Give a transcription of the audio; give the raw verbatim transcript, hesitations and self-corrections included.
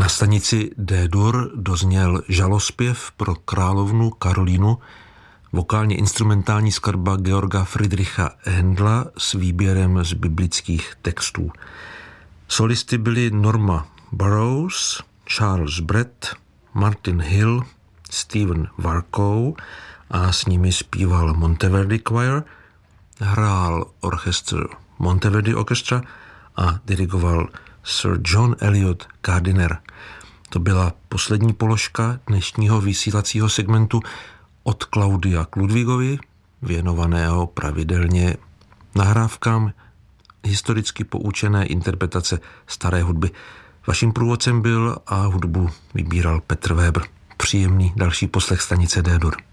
Na stanici D-dur dozněl žalospěv pro královnu Karolínu, vokálně instrumentální skladba Georga Friedricha Händla s výběrem z biblických textů. Solisty byli Norma Burroughs, Charles Brett, Martin Hill, Stephen Warkow a s nimi zpíval Monteverdi Choir, hrál orchestr Monteverdi Orchestra a dirigoval Sir John Eliot Gardiner. To byla poslední položka dnešního vysílacího segmentu od Klaudia k Ludvíkovi, věnovaného pravidelně nahrávkám historicky poučené interpretace staré hudby. Vaším průvodcem byl a hudbu vybíral Petr Weber. Příjemný další poslech stanice D-dur.